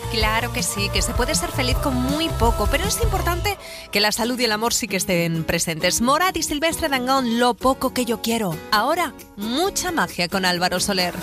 Claro que sí, que se puede ser feliz con muy poco, pero es importante que la salud y el amor sí que estén presentes. Morat y Silvestre Dangond, Lo poco que yo quiero. Ahora, mucha magia con Álvaro Soler.